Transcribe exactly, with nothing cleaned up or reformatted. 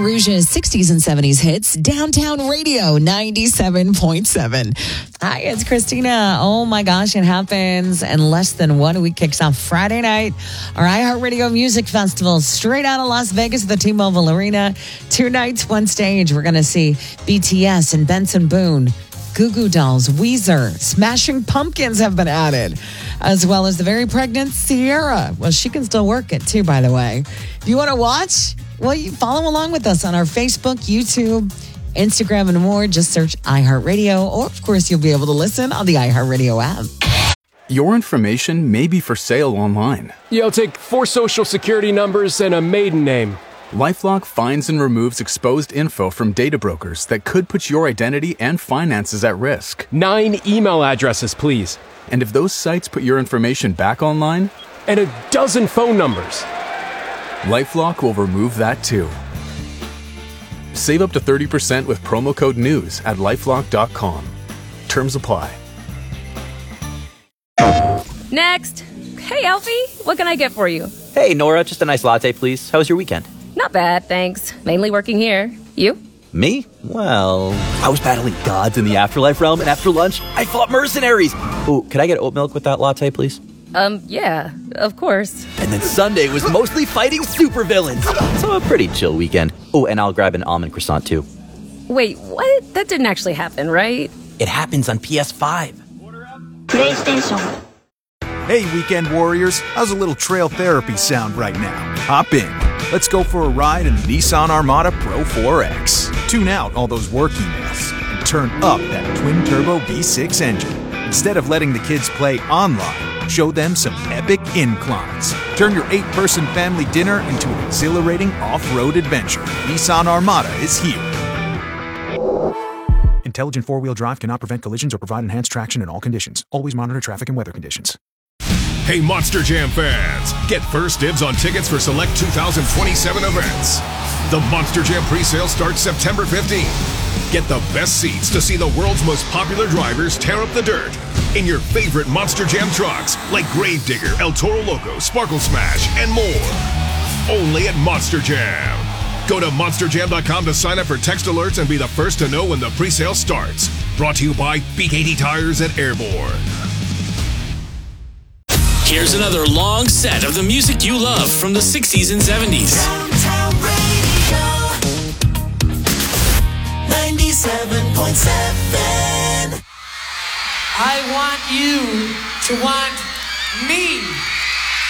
Rouge's sixties and seventies hits, Downtown Radio ninety-seven point seven. Hi, it's Christina. Oh my gosh, it happens in less than one week. Kicks off Friday night, our iHeartRadio Music Festival, straight out of Las Vegas at the T-Mobile Arena. Two nights, one stage. We're going to see B T S and Benson Boone, Goo Goo Dolls, Weezer, Smashing Pumpkins have been added, as well as the very pregnant Sierra. Well, she can still work it too, by the way. If you want to watch, well, you follow along with us on our Facebook, YouTube, Instagram, and more. Just search iHeartRadio, or of course, you'll be able to listen on the iHeartRadio app. Your information may be for sale online. Yeah, I'll take four social security numbers and a maiden name. LifeLock finds and removes exposed info from data brokers that could put your identity and finances at risk. Nine email addresses, please. And if those sites put your information back online? And a dozen phone numbers. LifeLock will remove that too. Save up to thirty percent with promo code NEWS at lifelock dot com. Terms apply. Next. Hey, Alfie, what can I get for you? Hey, Nora, just a nice latte, please. How was your weekend? Not bad, thanks. Mainly working here. You? Me? Well, I was battling gods in the afterlife realm, and after lunch, I fought mercenaries. Ooh, could I get oat milk with that latte, please? Um, yeah, of course. And then Sunday was mostly fighting supervillains. So a pretty chill weekend. Oh, and I'll grab an almond croissant, too. Wait, what? That didn't actually happen, right? It happens on P S five. PlayStation. Hey, weekend warriors, how's a little trail therapy sound right now? Hop in. Let's go for a ride in the Nissan Armada Pro four X. Tune out all those work emails and turn up that twin-turbo V six engine. Instead of letting the kids play online, show them some epic inclines. Turn your eight-person family dinner into an exhilarating off-road adventure. Nissan Armada is here. Intelligent four-wheel drive cannot prevent collisions or provide enhanced traction in all conditions. Always monitor traffic and weather conditions. Hey, Monster Jam fans! Get first dibs on tickets for select two thousand twenty-seven events. The Monster Jam pre-sale starts September fifteenth. Get the best seats to see the world's most popular drivers tear up the dirt in your favorite Monster Jam trucks like Gravedigger, El Toro Loco, Sparkle Smash, and more. Only at Monster Jam. Go to monster jam dot com to sign up for text alerts and be the first to know when the pre-sale starts. Brought to you by B K T Tires and Airborne. Here's another long set of the music you love from the sixties and seventies. Downtown Radio ninety-seven point seven. I want you to want me.